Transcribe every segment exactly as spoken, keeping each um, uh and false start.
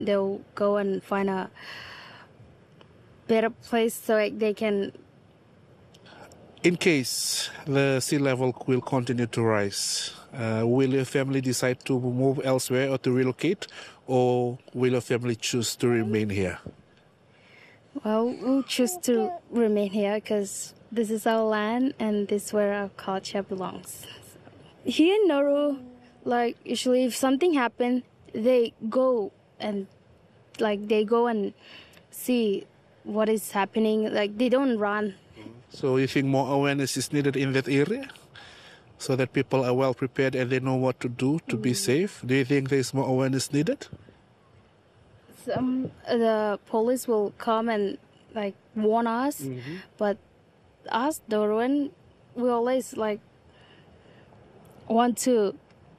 they'll go and find a better place so like, they can... In case the sea level will continue to rise, uh, will your family decide to move elsewhere or to relocate, or will your family choose to remain here? Well, we'll choose to remain here because this is our land and this is where our culture belongs. Here in Nauru, like usually if something happens, they go and like they go and see what is happening. Like they don't run. So you think more awareness is needed in that area so that people are well prepared and they know what to do to be safe? Do you think there's more awareness needed? Some the police will come and like warn us, mm-hmm. but us, the Nauruan, we always like want to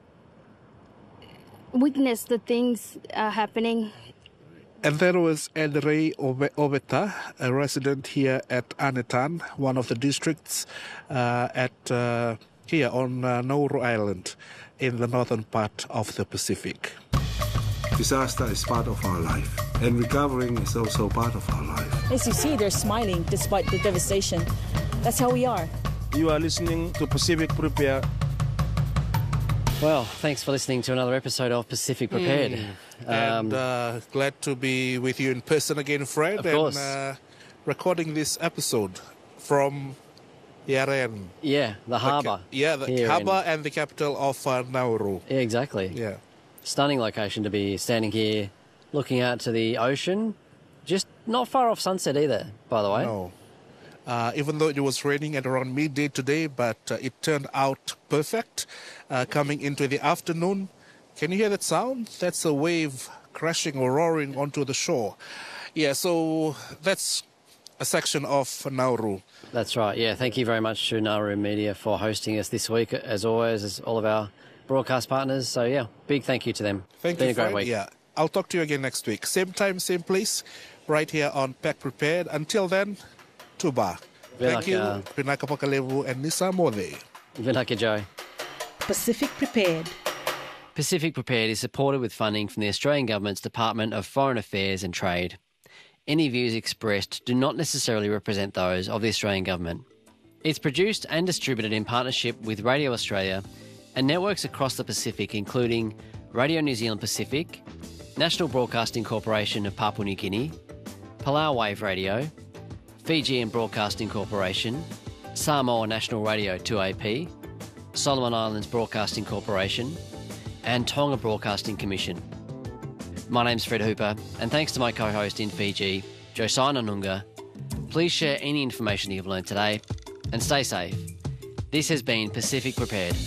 witness the things uh, happening. And there was Edrei Oveta, a resident here at Anetan, one of the districts uh, at uh, here on uh, Nauru Island in the northern part of the Pacific. Disaster is part of our life, and recovering is also part of our life. As you see, they're smiling despite the devastation. That's how we are. You are listening to Pacific Prepared. Well, thanks for listening to another episode of Pacific Prepared. Mm. Um, and uh, glad to be with you in person again, Fred. Of course. And uh, recording this episode from Yaren. Yeah, the harbour. The, yeah, the harbour in... and the capital of uh, Nauru. Yeah, exactly. Yeah. Stunning location to be standing here, looking out to the ocean. Just not far off sunset either, by the way. No. Uh, even though it was raining at around midday today, but uh, it turned out perfect. Uh, coming into the afternoon, can you hear that sound? That's a wave crashing or roaring onto the shore. Yeah, so that's a section of Nauru. That's right, yeah. Thank you very much to Nauru Media for hosting us this week, as always, as all of our broadcast partners. So, yeah, big thank you to them. Thank it's been you, a great Fred. week. Yeah, I'll talk to you again next week. Same time, same place, right here on Pack Prepared. Until then, Tuba. Thank you. Pinaka Pakalevu and Nisa Mode. Vinaka Joe. Pacific Prepared. Pacific Prepared is supported with funding from the Australian Government's Department of Foreign Affairs and Trade. Any views expressed do not necessarily represent those of the Australian Government. It's produced and distributed in partnership with Radio Australia and networks across the Pacific, including Radio New Zealand Pacific, National Broadcasting Corporation of Papua New Guinea, Palau Wave Radio, Fijian Broadcasting Corporation, Samoa National Radio two A P, Solomon Islands Broadcasting Corporation, and Tonga Broadcasting Commission. My name's Fred Hooper, and thanks to my co-host in Fiji, Josiah Nunga. Please share any information you've learned today, and stay safe. This has been Pacific Prepared.